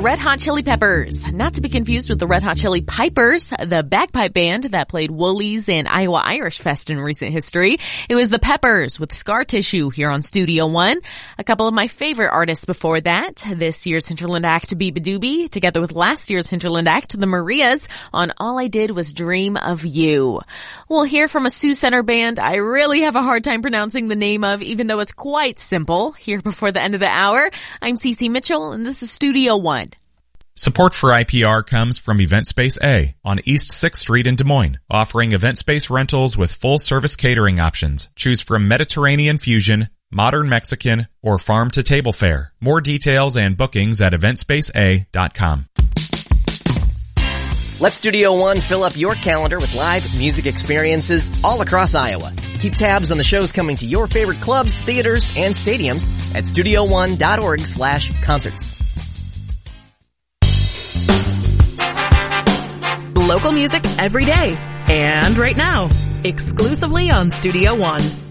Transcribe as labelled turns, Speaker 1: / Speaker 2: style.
Speaker 1: Red Hot Chili Peppers. Not to be confused with the Red Hot Chili Pipers, the bagpipe band that played Woolies and Iowa Irish Fest in recent history. It was the Peppers with Scar Tissue here on Studio One. A couple of my favorite artists before that. This year's Hinterland act, Beeba Doobie, together with last year's Hinterland act, the Marias, on All I Did Was Dream of You. We'll hear from a Sioux Center band I really have a hard time pronouncing the name of, even though it's quite simple. Here before the end of the hour, I'm Cece Mitchell, and this is Studio One.
Speaker 2: Support for IPR comes from Event Space A on East 6th Street in Des Moines, offering event space rentals with full-service catering options. Choose from Mediterranean fusion, modern Mexican, or farm-to-table fare. More details and bookings at eventspaceA.com.
Speaker 3: Let Studio One fill up your calendar with live music experiences all across Iowa. Keep tabs on the shows coming to your favorite clubs, theaters, and stadiums at studio1.org/concerts.
Speaker 4: Local music every day and right now, exclusively on Studio One.